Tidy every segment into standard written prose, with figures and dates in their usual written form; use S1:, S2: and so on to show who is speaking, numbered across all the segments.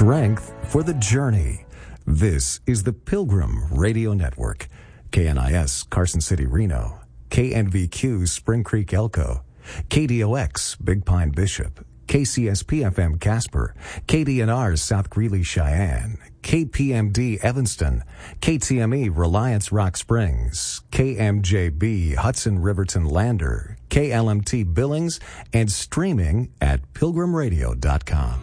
S1: strength for the journey. This is the Pilgrim Radio Network. KNIS, Carson City, Reno. KNVQ, Spring Creek, Elko. KDOX, Big Pine, Bishop. KCSP-FM, Casper. KDNR, South Greeley, Cheyenne. KPMD, Evanston. KTME, Reliance, Rock Springs. KMJB, Hudson, Riverton, Lander. KLMT, Billings, and streaming at pilgrimradio.com.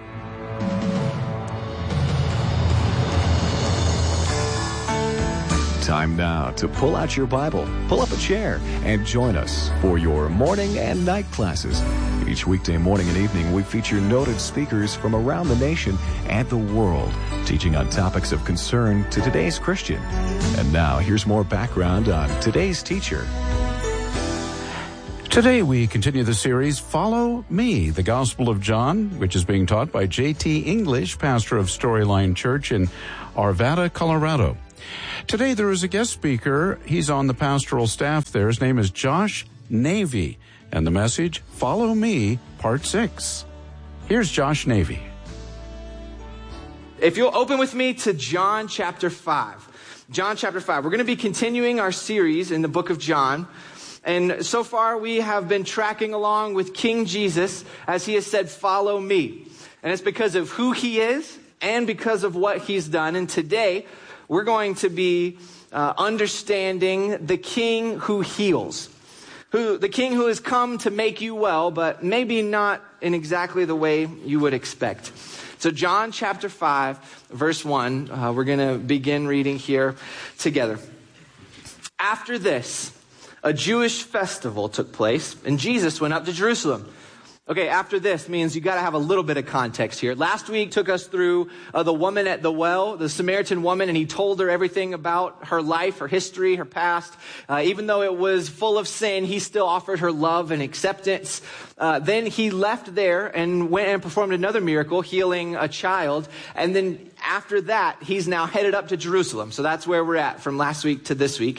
S1: Time now to pull out your Bible, pull up a chair, and join us for your morning and night classes. Each weekday morning and evening, we feature noted speakers from around the nation and the world, teaching on topics of concern to today's Christian. And now, here's more background on today's teacher.
S2: Today we continue the series, Follow Me, the Gospel of John, which is being taught by J.T. English, pastor of Storyline Church in Arvada, Colorado. Today there is a guest speaker. He's on the pastoral staff there. His name is Josh Navy. And the message, Follow Me, Part 6. Here's Josh Navy.
S3: If you'll open with me to John chapter 5. John chapter 5. We're going to be continuing our series in the book of John. And so far we have been tracking along with King Jesus as he has said, follow me. And it's because of who he is and because of what he's done. And today we're going to be understanding the King who heals. The King who has come to make you well, but maybe not in exactly the way you would expect. So John chapter 5, verse 1, we're going to begin reading here together. After this, a Jewish festival took place, and Jesus went up to Jerusalem. Okay, after this means you got to have a little bit of context here. Last week took us through the woman at the well, the Samaritan woman, and he told her everything about her life, her history, her past. Even though it was full of sin, he still offered her love and acceptance. Then he left there and went and performed another miracle, healing a child. And then after that, he's now headed up to Jerusalem. So that's where we're at from last week to this week.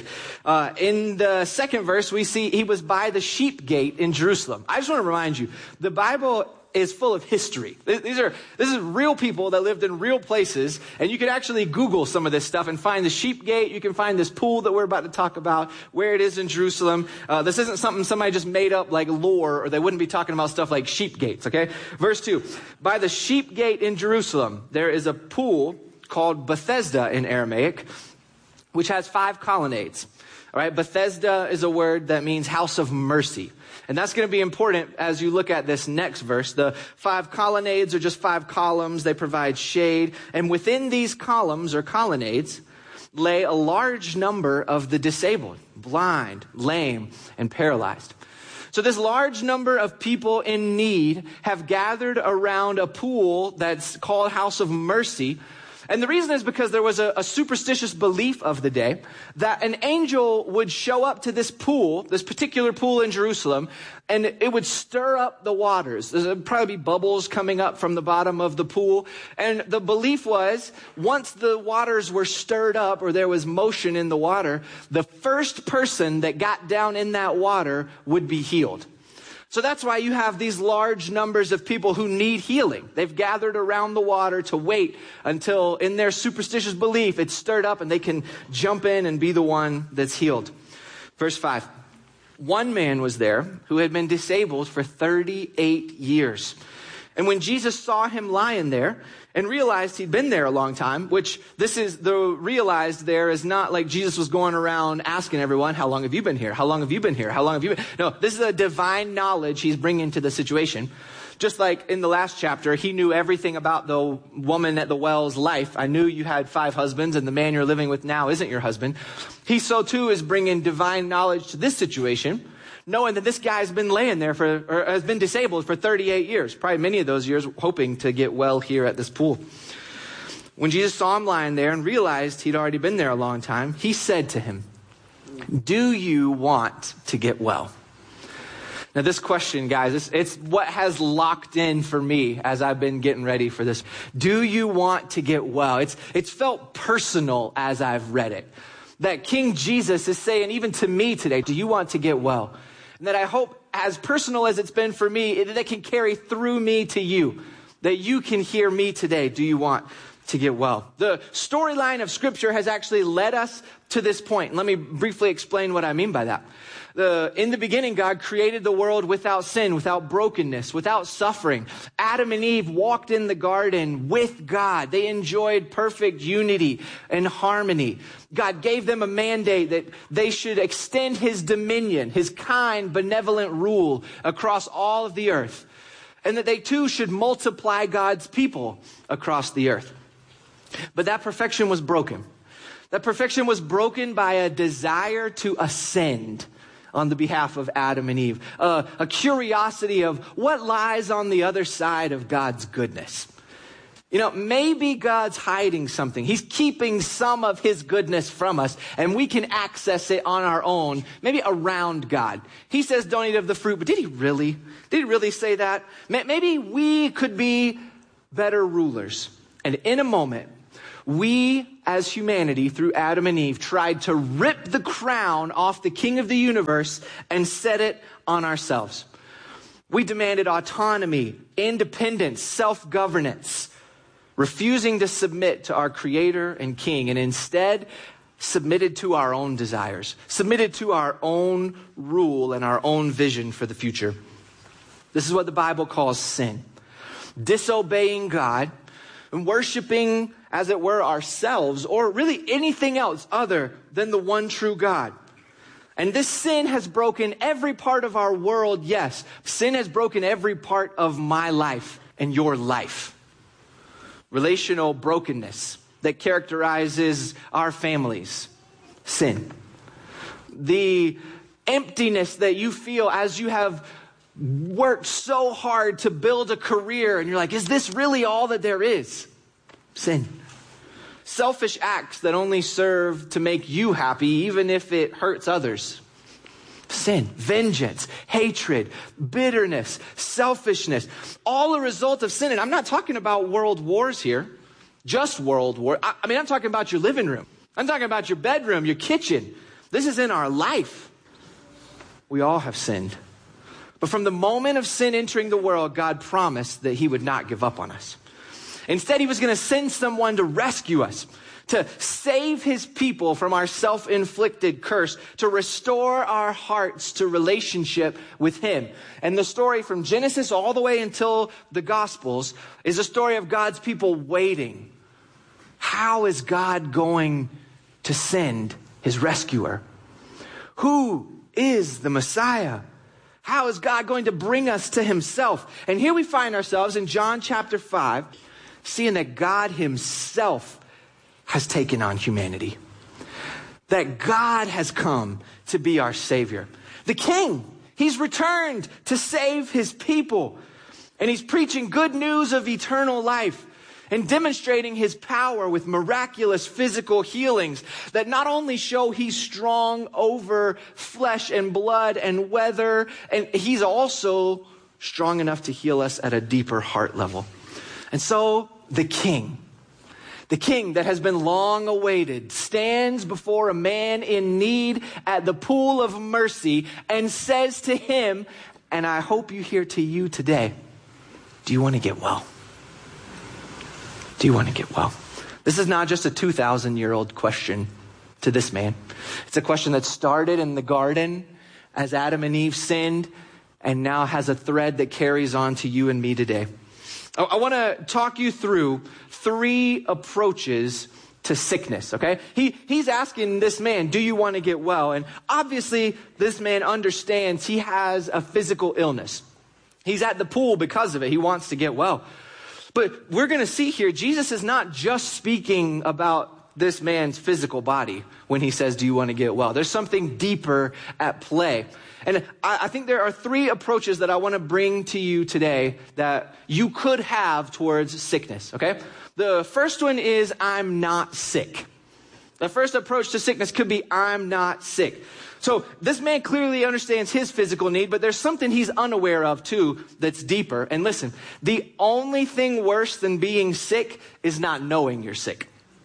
S3: In the second verse, we see he was by the sheep gate in Jerusalem. I just want to remind you, the Bible is full of history. This is real people that lived in real places, and you can actually Google some of this stuff and find the sheep gate. You can find this pool that we're about to talk about, where it is in Jerusalem. This isn't something somebody just made up like lore, or they wouldn't be talking about stuff like sheep gates, okay? Verse 2, by the sheep gate in Jerusalem, there is a pool called Bethesda in Aramaic, which has 5 colonnades. All right, Bethesda is a word that means house of mercy. And that's going to be important as you look at this next verse. The 5 colonnades are just 5 columns. They provide shade. And within these columns or colonnades lay a large number of the disabled, blind, lame, and paralyzed. So this large number of people in need have gathered around a pool that's called House of Mercy. And the reason is because there was a superstitious belief of the day that an angel would show up to this pool, this particular pool in Jerusalem, and it would stir up the waters. There'd probably be bubbles coming up from the bottom of the pool. And the belief was once the waters were stirred up or there was motion in the water, the first person that got down in that water would be healed. So that's why you have these large numbers of people who need healing. They've gathered around the water to wait until, in their superstitious belief, it's stirred up and they can jump in and be the one that's healed. Verse 5. One man was there who had been disabled for 38 years. And when Jesus saw him lying there and realized he'd been there a long time, which this is the realized there is not like Jesus was going around asking everyone, how long have you been here? How long have you been here? How long have you been? No, this is a divine knowledge he's bringing to the situation. Just like in the last chapter, he knew everything about the woman at the well's life. I knew you had 5 husbands and the man you're living with now isn't your husband. He so too is bringing divine knowledge to this situation, knowing that this guy's been laying there or has been disabled for 38 years, probably many of those years hoping to get well here at this pool. When Jesus saw him lying there and realized he'd already been there a long time, he said to him, "Do you want to get well?" Now this question, guys, it's what has locked in for me as I've been getting ready for this. Do you want to get well? It's felt personal as I've read it. That King Jesus is saying, even to me today, do you want to get well? And that I hope, as personal as it's been for me, that can carry through me to you. that you can hear me today? Do you want to get well? The storyline of Scripture has actually led us to this point. Let me briefly explain what I mean by that. In the beginning, God created the world without sin, without brokenness, without suffering. Adam and Eve walked in the garden with God. They enjoyed perfect unity and harmony. God gave them a mandate that they should extend his dominion, his kind, benevolent rule across all of the earth, and that they too should multiply God's people across the earth. But that perfection was broken. That perfection was broken by a desire to ascend on the behalf of Adam and Eve. A curiosity of what lies on the other side of God's goodness. You know, maybe God's hiding something. He's keeping some of his goodness from us, and we can access it on our own, maybe around God. He says, don't eat of the fruit, but did he really? Did he really say that? Maybe we could be better rulers. And in a moment, we as humanity, through Adam and Eve, tried to rip the crown off the king of the universe and set it on ourselves. We demanded autonomy, independence, self-governance, refusing to submit to our creator and king, and instead submitted to our own desires, submitted to our own rule and our own vision for the future. This is what the Bible calls sin. Disobeying God and worshiping, as it were, ourselves, or really anything else other than the one true God. And this sin has broken every part of our world, yes. Sin has broken every part of my life and your life. Relational brokenness that characterizes our families. Sin. The emptiness that you feel as you have worked so hard to build a career and you're like, is this really all that there is? Sin. Selfish acts that only serve to make you happy, even if it hurts others. Sin, vengeance, hatred, bitterness, selfishness, all a result of sin. And I'm not talking about world wars here, just world war. I mean, I'm talking about your living room. I'm talking about your bedroom, your kitchen. This is in our life. We all have sinned. But from the moment of sin entering the world, God promised that he would not give up on us. Instead, he was going to send someone to rescue us, to save his people from our self-inflicted curse, to restore our hearts to relationship with him. And the story from Genesis all the way until the Gospels is a story of God's people waiting. How is God going to send his rescuer? Who is the Messiah? How is God going to bring us to himself? And here we find ourselves in John chapter 5, seeing that God himself has taken on humanity. That God has come to be our Savior. The King, he's returned to save his people. And he's preaching good news of eternal life and demonstrating his power with miraculous physical healings that not only show he's strong over flesh and blood and weather, and he's also strong enough to heal us at a deeper heart level. And so the King that has been long awaited, stands before a man in need at the pool of mercy and says to him, and I hope you hear to you today, do you want to get well? Do you want to get well? This is not just a 2,000-year-old question to this man. It's a question that started in the garden as Adam and Eve sinned and now has a thread that carries on to you and me today. I want to talk you through 3 approaches to sickness, okay? He's asking this man, do you want to get well? And obviously, this man understands he has a physical illness. He's at the pool because of it. He wants to get well. But we're going to see here, Jesus is not just speaking about this man's physical body when he says, do you want to get well? There's something deeper at play. And I think there are 3 approaches that I want to bring to you today that you could have towards sickness, okay? The first one is, I'm not sick. The first approach to sickness could be, I'm not sick. So this man clearly understands his physical need, but there's something he's unaware of too that's deeper. And listen, the only thing worse than being sick is not knowing you're sick.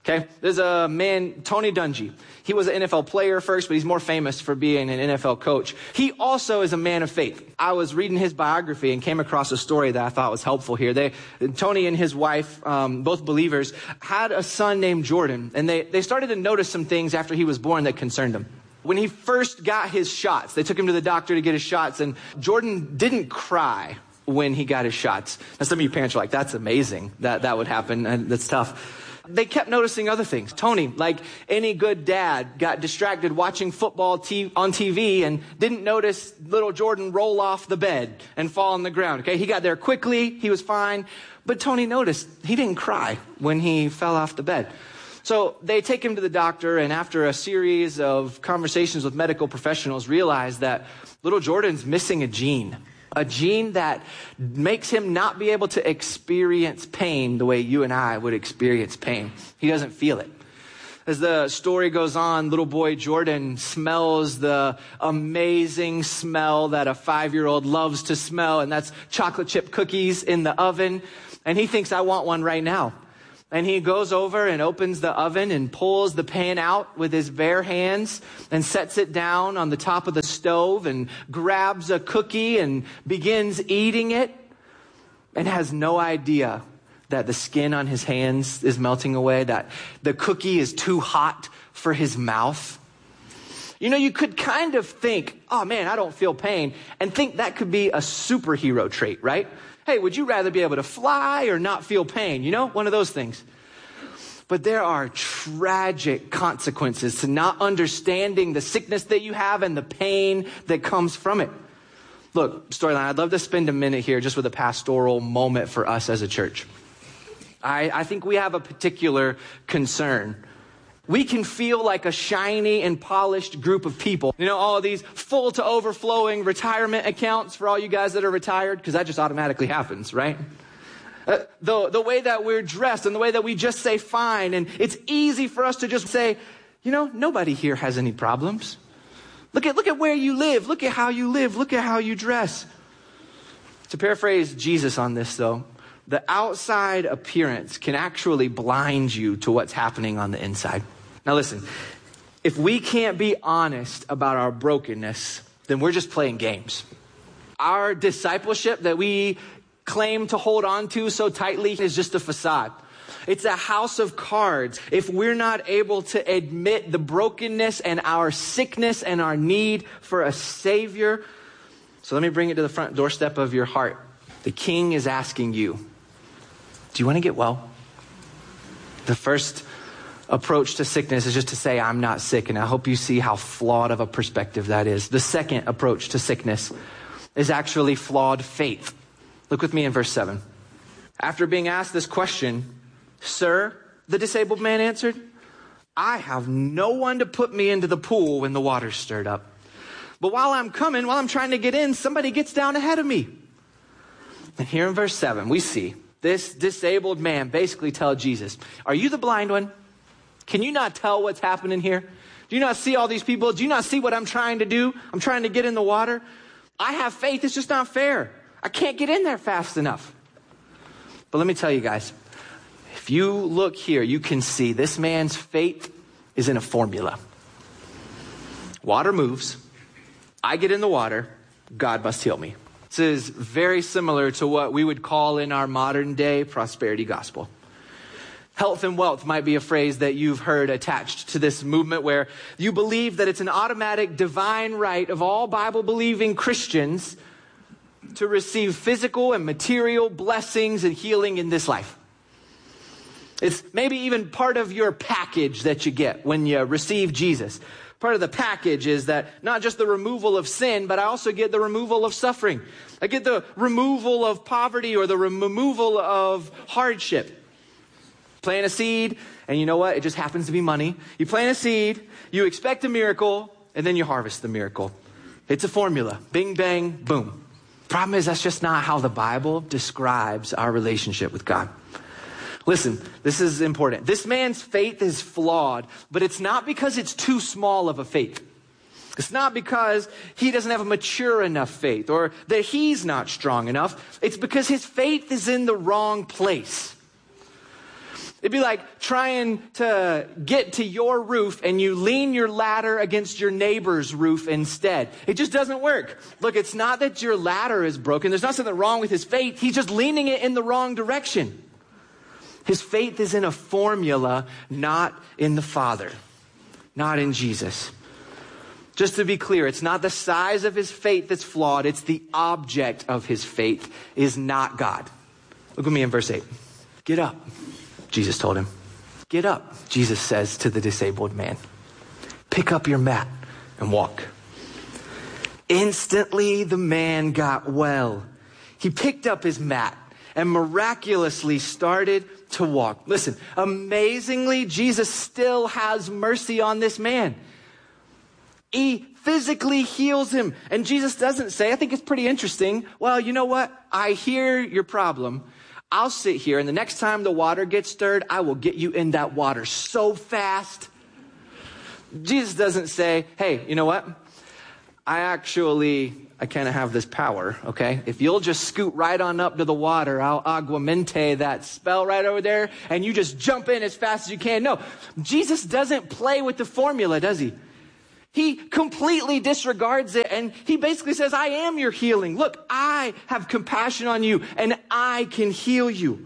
S3: Okay, there's a man, Tony Dungy. He was an NFL player first, but he's more famous for being an NFL coach. He also is a man of faith. I was reading his biography and came across a story that I thought was helpful here. Tony and his wife, both believers, had a son named Jordan, and they started to notice some things after he was born that concerned them. When he first got his shots, they took him to the doctor to get his shots, and Jordan didn't cry when he got his shots. Now, some of you parents are like, that's amazing that would happen, and that's tough. They kept noticing other things. Tony, like any good dad, got distracted watching football on TV and didn't notice little Jordan roll off the bed and fall on the ground. Okay, he got there quickly. He was fine. But Tony noticed he didn't cry when he fell off the bed. So they take him to the doctor, and after a series of conversations with medical professionals, realize that little Jordan's missing a gene that makes him not be able to experience pain the way you and I would experience pain. He doesn't feel it. As the story goes on, little boy Jordan smells the amazing smell that a 5-year-old loves to smell, and that's chocolate chip cookies in the oven. And he thinks, I want one right now. And he goes over and opens the oven and pulls the pan out with his bare hands and sets it down on the top of the stove and grabs a cookie and begins eating it and has no idea that the skin on his hands is melting away, that the cookie is too hot for his mouth. You know, you could kind of think, oh man, I don't feel pain, and think that could be a superhero trait, right? Hey, would you rather be able to fly or not feel pain? You know, one of those things. But there are tragic consequences to not understanding the sickness that you have and the pain that comes from it. Look, Storyline, I'd love to spend a minute here just with a pastoral moment for us as a church. I think we have a particular concern. We can feel like a shiny and polished group of people. You know, all of these full to overflowing retirement accounts for all you guys that are retired, because that just automatically happens, right? The way that we're dressed and the way that we just say fine. And it's easy for us to just say, you know, nobody here has any problems. Look at where you live. Look at how you live. Look at how you dress. To paraphrase Jesus on this, though, the outside appearance can actually blind you to what's happening on the inside. Now listen, if we can't be honest about our brokenness, then we're just playing games. Our discipleship that we claim to hold on to so tightly is just a facade. It's a house of cards if we're not able to admit the brokenness and our sickness and our need for a Savior. So let me bring it to the front doorstep of your heart. The King is asking you, do you want to get well? The first approach to sickness is just to say, I'm not sick. And I hope you see how flawed of a perspective that is. The second approach to sickness is actually flawed faith. Look with me in verse 7. After being asked this question, Sir, the disabled man answered, I have no one to put me into the pool when the water's stirred up. But while I'm trying to get in, somebody gets down ahead of me. And here in verse 7, we see this disabled man basically tell Jesus, are you the blind one? Can you not tell what's happening here? Do you not see all these people? Do you not see what I'm trying to do? I'm trying to get in the water. I have faith. It's just not fair. I can't get in there fast enough. But let me tell you guys, if you look here, you can see this man's faith is in a formula. Water moves. I get in the water. God must heal me. This is very similar to what we would call in our modern day prosperity gospel. Health and wealth might be a phrase that you've heard attached to this movement, where you believe that it's an automatic divine right of all Bible-believing Christians to receive physical and material blessings and healing in this life. It's maybe even part of your package that you get when you receive Jesus. Part of the package is that not just the removal of sin, but I also get the removal of suffering. I get the removal of poverty or the removal of hardship. Plant a seed, and you know what? It just happens to be money. You plant a seed, you expect a miracle, and then you harvest the miracle. It's a formula. Bing, bang, boom. Problem is, that's just not how the Bible describes our relationship with God. Listen, this is important. This man's faith is flawed, but it's not because it's too small of a faith. It's not because he doesn't have a mature enough faith or that he's not strong enough. It's because his faith is in the wrong place. It'd be like trying to get to your roof and you lean your ladder against your neighbor's roof instead. It just doesn't work. Look, it's not that your ladder is broken. There's not something wrong with his faith. He's just leaning it in the wrong direction. His faith is in a formula, not in the Father, not in Jesus. Just to be clear, it's not the size of his faith that's flawed. It's the object of his faith is not God. Look with me in verse 8. Get up, Jesus told him. Get up, Jesus says to the disabled man. Pick up your mat and walk. Instantly, the man got well. He picked up his mat and miraculously started to walk. Listen, amazingly, Jesus still has mercy on this man. He physically heals him. And Jesus doesn't say, I think it's pretty interesting, well, you know what? I hear your problem. I'll sit here, and the next time the water gets stirred, I will get you in that water so fast. Jesus doesn't say, hey, you know what? I kind of have this power, okay? If you'll just scoot right on up to the water, I'll aguamente that spell right over there, and you just jump in as fast as you can. No, Jesus doesn't play with the formula, does he? He completely disregards it, and he basically says, I am your healing. Look, I have compassion on you, and I can heal you.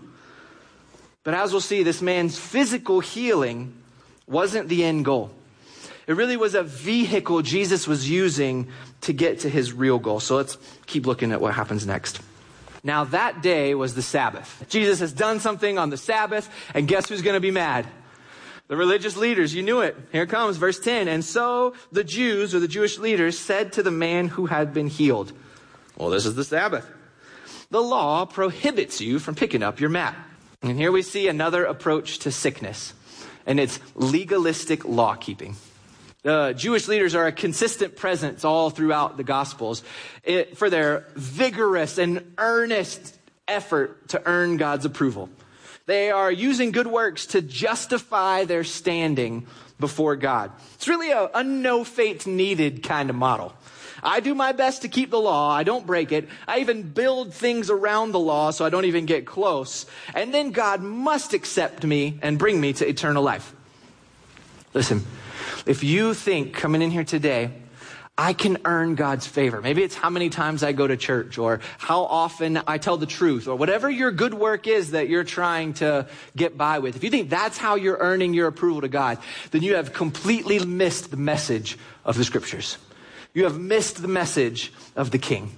S3: But as we'll see, this man's physical healing wasn't the end goal. It really was a vehicle Jesus was using to get to his real goal. So let's keep looking at what happens next. Now that day was the Sabbath. Jesus has done something on the Sabbath, and guess who's going to be mad? The religious leaders, you knew it. Here it comes, verse 10. And so the Jews, or the Jewish leaders, said to the man who had been healed, well, this is the Sabbath. The law prohibits you from picking up your mat. And here we see another approach to sickness, and it's legalistic law keeping. The Jewish leaders are a consistent presence all throughout the Gospels for their vigorous and earnest effort to earn God's approval. They are using good works to justify their standing before God. It's really a no faith needed kind of model. I do my best to keep the law. I don't break it. I even build things around the law so I don't even get close. And then God must accept me and bring me to eternal life. Listen, if you think coming in here today, I can earn God's favor. Maybe it's how many times I go to church or how often I tell the truth or whatever your good work is that you're trying to get by with. If you think that's how you're earning your approval to God, then you have completely missed the message of the scriptures. You have missed the message of the King.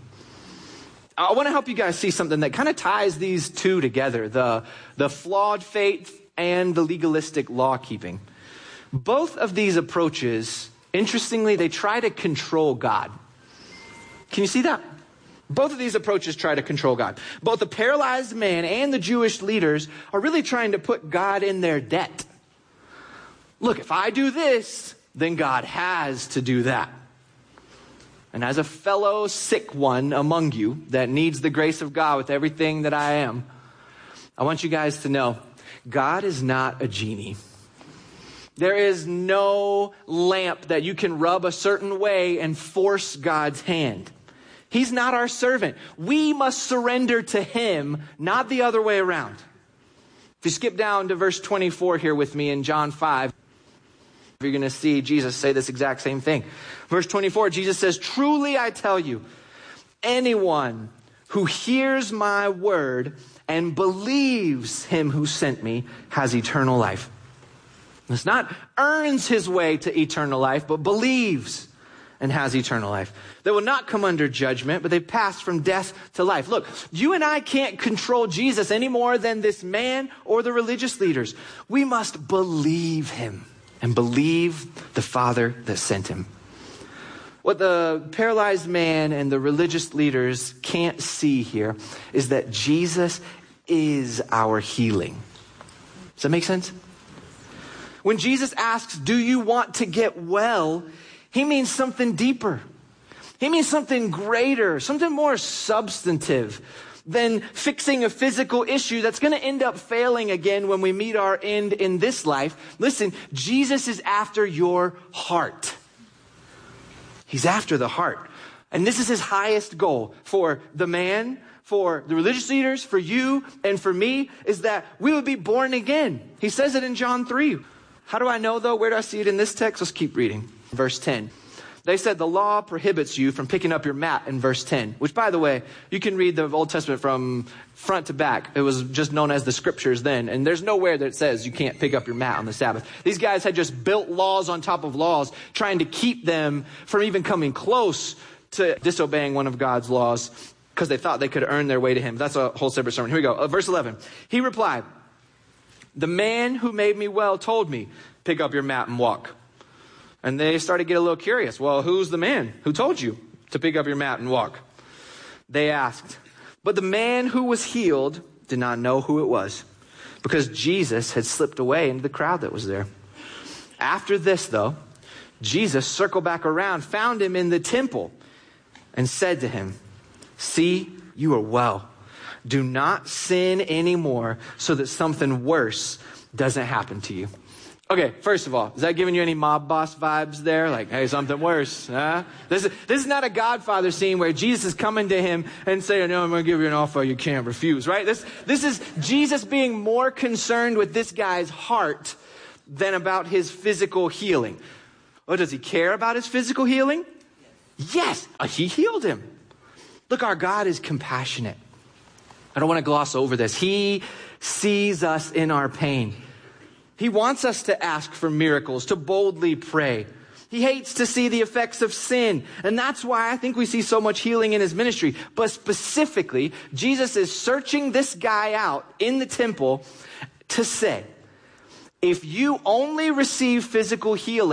S3: I want to help you guys see something that kind of ties these two together, the flawed faith and the legalistic law keeping. Both of these approaches, interestingly, they try to control God. Can you see that? Both of these approaches try to control God. Both the paralyzed man and the Jewish leaders are really trying to put God in their debt. Look, if I do this, then God has to do that. And as a fellow sick one among you that needs the grace of God with everything that I am, I want you guys to know, God is not a genie. There is no lamp that you can rub a certain way and force God's hand. He's not our servant. We must surrender to him, not the other way around. If you skip down to verse 24 here with me in John 5, you're going to see Jesus say this exact same thing. Verse 24, Jesus says, truly I tell you, anyone who hears my word and believes him who sent me has eternal life. It's not earns his way to eternal life, but believes and has eternal life. They will not come under judgment, but they pass from death to life. Look, you and I can't control Jesus any more than this man or the religious leaders. We must believe him and believe the Father that sent him. What the paralyzed man and the religious leaders can't see here is that Jesus is our healing. Does that make sense? When Jesus asks, do you want to get well? He means something deeper. He means something greater, something more substantive than fixing a physical issue that's going to end up failing again when we meet our end in this life. Listen, Jesus is after your heart. He's after the heart. And this is his highest goal for the man, for the religious leaders, for you, and for me is that we would be born again. He says it in John 3. How do I know, though? Where do I see it in this text? Let's keep reading. Verse 10. They said the law prohibits you from picking up your mat in verse 10, which, by the way, you can read the Old Testament from front to back. It was just known as the scriptures then, and there's nowhere that it says you can't pick up your mat on the Sabbath. These guys had just built laws on top of laws, trying to keep them from even coming close to disobeying one of God's laws because they thought they could earn their way to him. That's a whole separate sermon. Here we go. Verse 11. He replied, the man who made me well told me, pick up your mat and walk. And they started to get a little curious. Well, who's the man who told you to pick up your mat and walk? They asked. But the man who was healed did not know who it was, because Jesus had slipped away into the crowd that was there. After this, though, Jesus circled back around, found him in the temple, and said to him, see, you are well. Do not sin anymore so that something worse doesn't happen to you. Okay, first of all, is that giving you any mob boss vibes there? Like, hey, something worse, huh? This is not a Godfather scene where Jesus is coming to him and saying, no, I'm going to give you an offer you can't refuse, right? This is Jesus being more concerned with this guy's heart than about his physical healing. Oh, does he care about his physical healing? Yes, he healed him. Look, our God is compassionate. I don't want to gloss over this. He sees us in our pain. He wants us to ask for miracles, to boldly pray. He hates to see the effects of sin. And that's why I think we see so much healing in his ministry. But specifically, Jesus is searching this guy out in the temple to say, if you only receive physical healing,